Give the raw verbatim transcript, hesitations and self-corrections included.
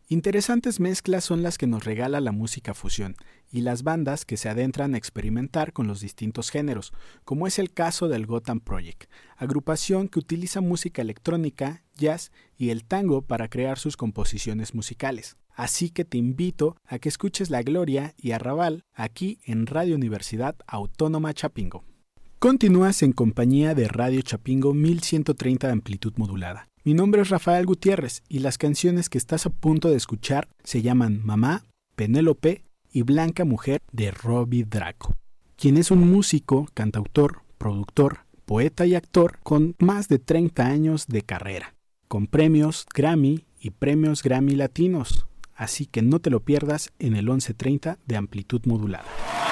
Interesantes mezclas son las que nos regala la música fusión y las bandas que se adentran a experimentar con los distintos géneros, como es el caso del Gotham Project, agrupación que utiliza música electrónica, jazz y el tango para crear sus composiciones musicales. Así que te invito a que escuches La Gloria y Arrabal aquí en Radio Universidad Autónoma Chapingo. Continúas en compañía de Radio Chapingo mil ciento treinta de amplitud modulada. Mi nombre es Rafael Gutiérrez y las canciones que estás a punto de escuchar se llaman Mamá, Penélope y Blanca Mujer de Robbie Draco, quien es un músico, cantautor, productor, poeta y actor con más de treinta años de carrera, con premios Grammy y premios Grammy Latinos, así que no te lo pierdas en el once treinta de amplitud modulada.